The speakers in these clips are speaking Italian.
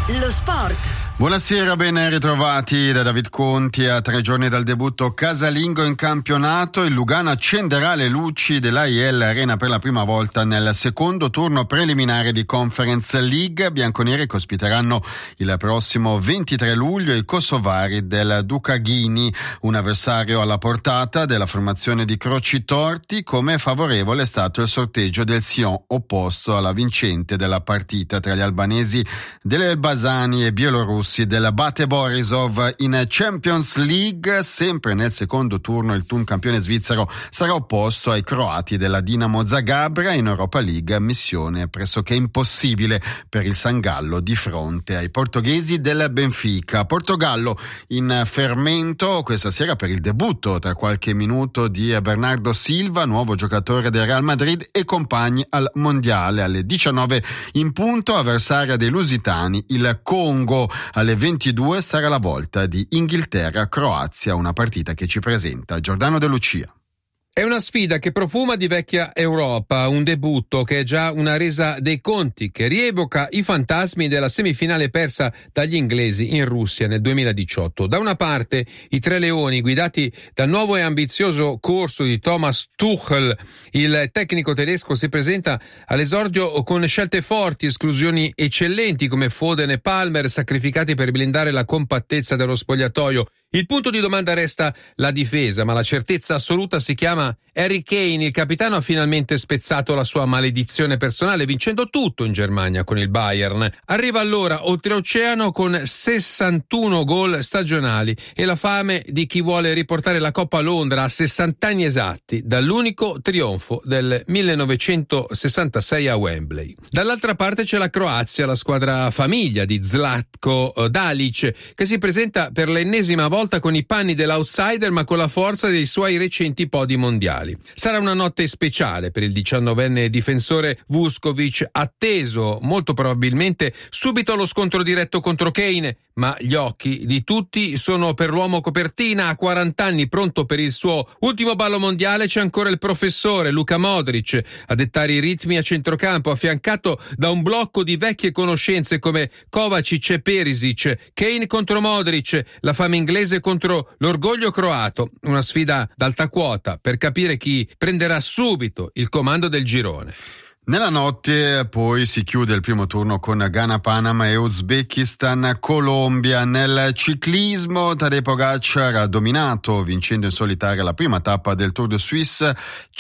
Lo sport. Buonasera, ben ritrovati da David Conti. A 3 giorni dal debutto casalingo in campionato, il Lugano accenderà le luci dell'AIL Arena per la prima volta nel secondo turno preliminare di Conference League. Bianconeri che ospiteranno il prossimo 23 luglio i kosovari del Dukaghini, un avversario alla portata della formazione di Croci Torti. Come favorevole è stato il sorteggio del Sion, opposto alla vincente della partita tra gli albanesi dell'Elbasani e bielorussi del Bate Borisov. In Champions League, sempre nel secondo turno, il Thun campione svizzero sarà opposto ai croati della Dinamo Zagabria. In Europa League, missione pressoché impossibile per il Sangallo di fronte ai portoghesi del Benfica. Portogallo in fermento questa sera per il debutto tra qualche minuto di Bernardo Silva, nuovo giocatore del Real Madrid e compagni al mondiale. Alle 19 in punto, avversaria dei lusitani, il Congo. Alle 22 sarà la volta di Inghilterra-Croazia, una partita che ci presenta Giordano De Lucia. È una sfida che profuma di vecchia Europa, un debutto che è già una resa dei conti, che rievoca i fantasmi della semifinale persa dagli inglesi in Russia nel 2018. Da una parte i tre leoni guidati dal nuovo e ambizioso corso di Thomas Tuchel, il tecnico tedesco si presenta all'esordio con scelte forti, esclusioni eccellenti come Foden e Palmer sacrificati per blindare la compattezza dello spogliatoio. Il punto di domanda resta la difesa, ma la certezza assoluta si chiama Harry Kane. Il capitano ha finalmente spezzato la sua maledizione personale vincendo tutto in Germania con il Bayern. Arriva allora oltreoceano con 61 gol stagionali e la fame di chi vuole riportare la Coppa a Londra a 60 anni esatti dall'unico trionfo del 1966 a Wembley. Dall'altra parte c'è la Croazia, la squadra famiglia di Zlatko Dalic, che si presenta per l'ennesima volta con i panni dell'outsider ma con la forza dei suoi recenti podi mondiali. Sarà una notte speciale per il 19enne difensore Vuskovic, atteso molto probabilmente subito allo scontro diretto contro Kane, ma gli occhi di tutti sono per l'uomo copertina. A 40 anni, pronto per il suo ultimo ballo mondiale, c'è ancora il professore Luka Modric a dettare i ritmi a centrocampo, affiancato da un blocco di vecchie conoscenze come Kovacic e Perisic. Kane contro Modric, la fame inglese contro l'orgoglio croato, una sfida d'alta quota per capire chi prenderà subito il comando del girone. Nella notte poi si chiude il primo turno con Ghana, Panama e Uzbekistan, Colombia. Nel ciclismo Tadej Pogačar ha dominato vincendo in solitaria la prima tappa del Tour de Suisse,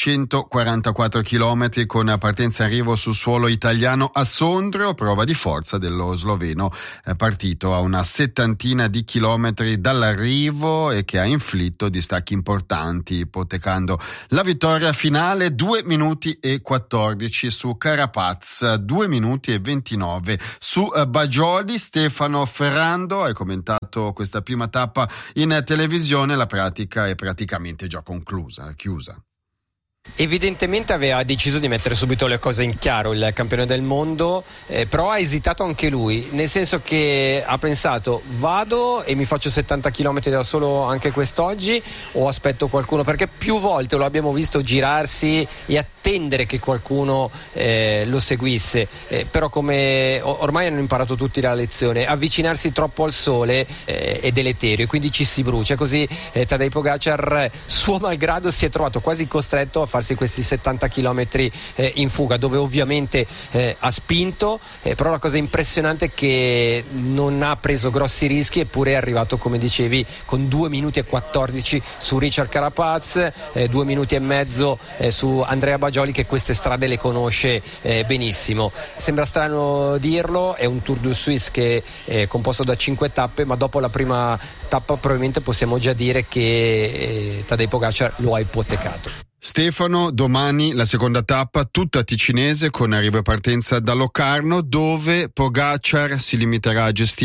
144 km con partenza e arrivo sul suolo italiano a Sondrio, prova di forza dello sloveno partito a una settantina di chilometri dall'arrivo e che ha inflitto distacchi importanti, ipotecando la vittoria finale. 2 minuti e 14 su Carapaz, 2 minuti e 29 su Bagioli. Stefano Ferrando ha commentato questa prima tappa in televisione. La pratica è praticamente già chiusa. Evidentemente aveva deciso di mettere subito le cose in chiaro il campione del mondo, però ha esitato anche lui, nel senso che ha pensato: vado e mi faccio 70 km da solo anche quest'oggi o aspetto qualcuno, perché più volte lo abbiamo visto girarsi e attendere che qualcuno lo seguisse, però come ormai hanno imparato tutti la lezione, avvicinarsi troppo al sole è deleterio e quindi ci si brucia. Così Tadej Pogačar, suo malgrado, si è trovato quasi costretto a farsi questi 70 km in fuga, dove ovviamente ha spinto, però la cosa impressionante è che non ha preso grossi rischi, eppure è arrivato, come dicevi, con 2 minuti e 14 su Richard Carapaz, 2 minuti e mezzo su Andrea Bagioli, che queste strade le conosce benissimo. Sembra strano dirlo, è un Tour de Suisse che è composto da 5 tappe, ma dopo la prima tappa probabilmente possiamo già dire che Tadej Pogačar lo ha ipotecato. Stefano, domani la seconda tappa tutta ticinese con arrivo e partenza da Locarno, dove Pogačar si limiterà a gestire?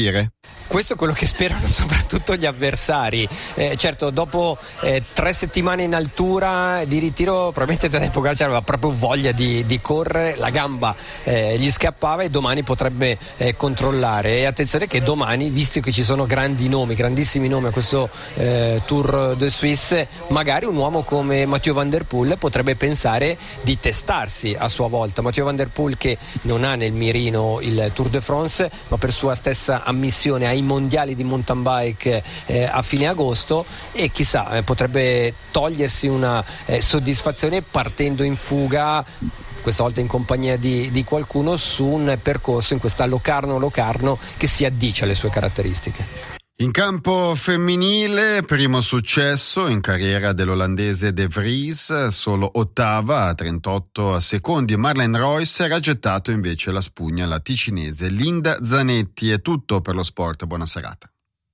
Questo è quello che sperano soprattutto gli avversari. Certo, dopo 3 settimane in altura di ritiro, probabilmente Tadej Pogačar aveva proprio voglia di correre, la gamba gli scappava e domani potrebbe controllare. E attenzione che domani, visto che ci sono grandi nomi, grandissimi nomi a questo Tour de Suisse, magari un uomo come Mathieu Van Der Poel potrebbe pensare di testarsi a sua volta. Mathieu Van Der Poel che non ha nel mirino il Tour de France, ma per sua stessa ammissione ai mondiali di mountain bike a fine agosto, e chissà potrebbe togliersi una soddisfazione partendo in fuga, questa volta in compagnia di qualcuno, su un percorso in questa Locarno che si addice alle sue caratteristiche. In campo femminile, primo successo in carriera dell'olandese De Vries, solo ottava a 38 secondi. Marlene Royce era gettato invece la spugna alla ticinese Linda Zanetti. È tutto per lo sport, buona serata.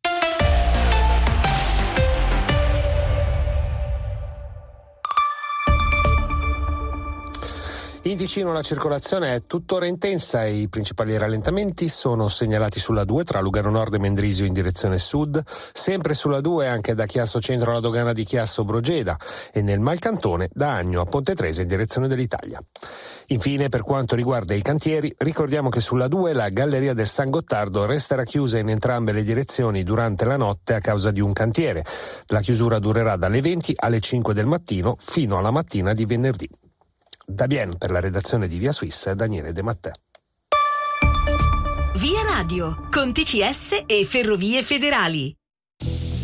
In Ticino la circolazione è tuttora intensa e i principali rallentamenti sono segnalati sulla 2 tra Lugano Nord e Mendrisio in direzione sud, sempre sulla 2 anche da Chiasso Centro alla dogana di Chiasso Brogeda e nel Malcantone da Agno a Ponte Trese in direzione dell'Italia. Infine, per quanto riguarda i cantieri, ricordiamo che sulla 2 la galleria del San Gottardo resterà chiusa in entrambe le direzioni durante la notte a causa di un cantiere. La chiusura durerà dalle 20 alle 5 del mattino fino alla mattina di venerdì. Da Bien per la redazione di Via Suisse, Daniele De Mattè. Via Radio con TCS e Ferrovie Federali.